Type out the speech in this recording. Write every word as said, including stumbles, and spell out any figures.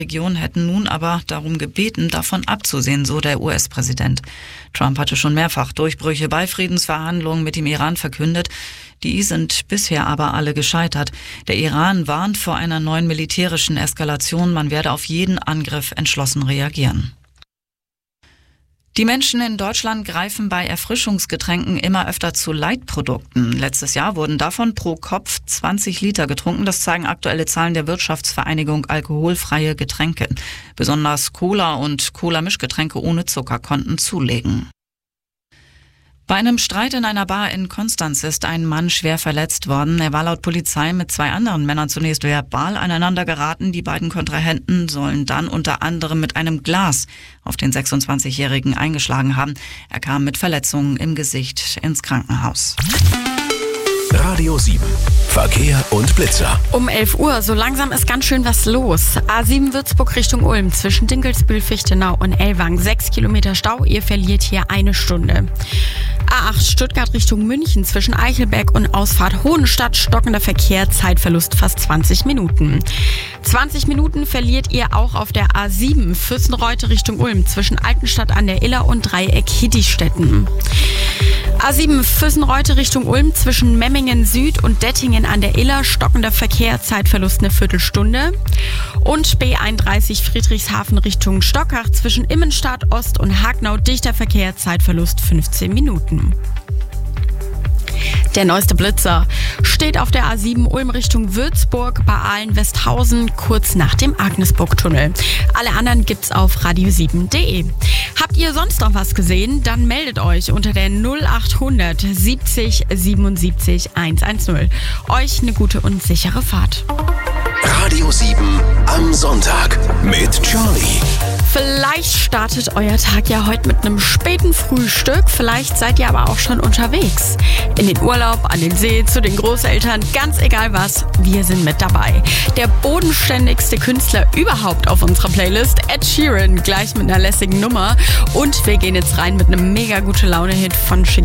Region hätten nun aber darum gebeten, davon abzusehen, so der U S-Präsident. Trump hatte schon mehrfach Durchbrüche bei Friedensverhandlungen mit dem Iran verkündet. Die sind bisher aber alle gescheitert. Der Iran warnt vor einer neuen militärischen Eskalation. Man werde auf jeden Angriff entschlossen reagieren. Die Menschen in Deutschland greifen bei Erfrischungsgetränken immer öfter zu Light-Produkten. Letztes Jahr wurden davon pro Kopf zwanzig Liter getrunken. Das zeigen aktuelle Zahlen der Wirtschaftsvereinigung Alkoholfreie Getränke. Besonders Cola und Cola-Mischgetränke ohne Zucker konnten zulegen. Bei einem Streit in einer Bar in Konstanz ist ein Mann schwer verletzt worden. Er war laut Polizei mit zwei anderen Männern zunächst verbal aneinander geraten. Die beiden Kontrahenten sollen dann unter anderem mit einem Glas auf den sechsundzwanzigjährigen eingeschlagen haben. Er kam mit Verletzungen im Gesicht ins Krankenhaus. Radio sieben. Verkehr und Blitzer. Um elf Uhr, so langsam ist ganz schön was los. A sieben Würzburg Richtung Ulm zwischen Dinkelsbühl, Fichtenau und Ellwangen. Sechs Kilometer Stau, ihr verliert hier eine Stunde. A acht Stuttgart Richtung München zwischen Eichelberg und Ausfahrt Hohenstadt. Stockender Verkehr, Zeitverlust fast zwanzig Minuten. zwanzig Minuten verliert ihr auch auf der A sieben Fürstenreute Richtung Ulm zwischen Altenstadt an der Iller und Dreieck Hittistetten. A sieben Füssenreute Richtung Ulm zwischen Memmingen Süd und Dettingen an der Iller. Stockender Verkehr, Zeitverlust eine Viertelstunde. Und B einunddreißig Friedrichshafen Richtung Stockach zwischen Immenstadt Ost und Hagnau. Dichter Verkehr, Zeitverlust fünfzehn Minuten. Der neueste Blitzer steht auf der A sieben Ulm Richtung Würzburg bei Ahlen-Westhausen kurz nach dem Agnesburg-Tunnel. Alle anderen gibt's auf radio sieben punkt de. Habt ihr sonst noch was gesehen? Dann meldet euch unter der null achthundert siebzig siebenundsiebzig hundertzehn. Euch eine gute und sichere Fahrt. Radio sieben am Sonntag mit Charlie. Vielleicht startet euer Tag ja heute mit einem späten Frühstück. Vielleicht seid ihr aber auch schon unterwegs. In den Urlaub, an den See, zu den Großeltern, ganz egal was, wir sind mit dabei. Der bodenständigste Künstler überhaupt auf unserer Playlist, Ed Sheeran, gleich mit einer lässigen Nummer. Und wir gehen jetzt rein mit einem mega gute Laune-Hit von Shakira.